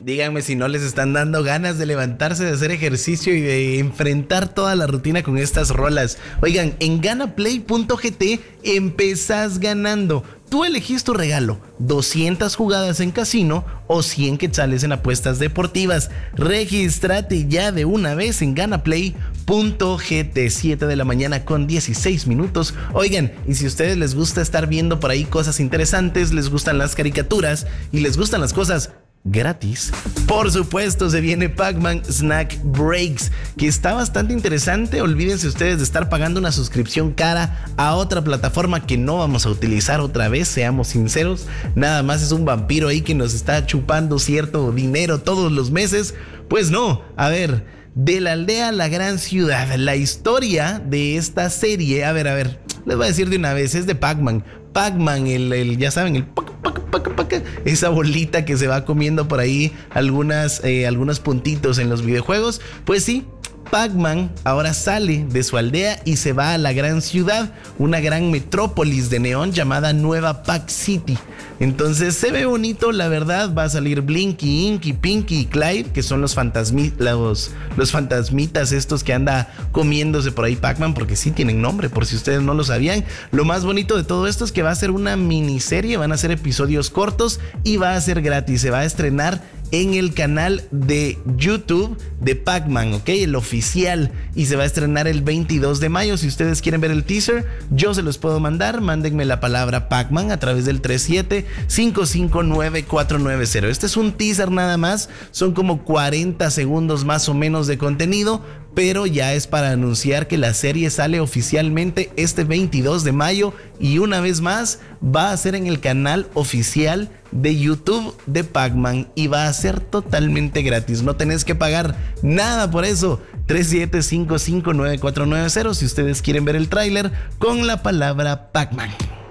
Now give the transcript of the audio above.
Díganme si no les están dando ganas de levantarse, de hacer ejercicio y de enfrentar toda la rutina con estas rolas. Oigan, en ganaplay.gt empezás ganando. Tú elegís tu regalo, 200 jugadas en casino o 100 quetzales en apuestas deportivas. Regístrate ya de una vez en ganaplay.gt, 7 de la mañana con 16 minutos. Oigan, y si a ustedes les gusta estar viendo por ahí cosas interesantes, les gustan las caricaturas y les gustan las cosas gratis, por supuesto se viene Pac-Man Snack Breaks, que está bastante interesante. Olvídense ustedes de estar pagando una suscripción cara a otra plataforma que no vamos a utilizar otra vez, seamos sinceros. Nada más es un vampiro ahí que nos está chupando cierto dinero todos los meses. Pues no, a ver, de la aldea a la gran ciudad, la historia de esta serie, a ver, les voy a decir de una vez, es de Pac-Man, ya saben, el esa bolita que se va comiendo por ahí algunos puntitos en los videojuegos. Pues sí, Pac-Man ahora sale de su aldea y se va a la gran ciudad, una gran metrópolis de neón llamada Nueva Pac City. Entonces se ve bonito, la verdad. Va a salir Blinky, Inky, Pinky y Clyde, que son los fantasmitas estos que anda comiéndose por ahí Pac-Man, porque sí tienen nombre, por si ustedes no lo sabían. Lo más bonito de todo esto es que va a ser una miniserie, van a ser episodios cortos y va a ser gratis. Se va a estrenar en el canal de YouTube de Pac-Man, ¿ok? El oficial. Y se va a estrenar el 22 de mayo. Si ustedes quieren ver el teaser, yo se los puedo mandar. Mándenme la palabra Pac-Man a través del 37-559-490. Este es un teaser nada más. Son como 40 segundos más o menos de contenido, pero ya es para anunciar que la serie sale oficialmente este 22 de mayo y una vez más va a ser en el canal oficial de YouTube de Pac-Man y va a ser totalmente gratis. No tenés que pagar nada por eso. 37-559-490 si ustedes quieren ver el tráiler con la palabra Pac-Man.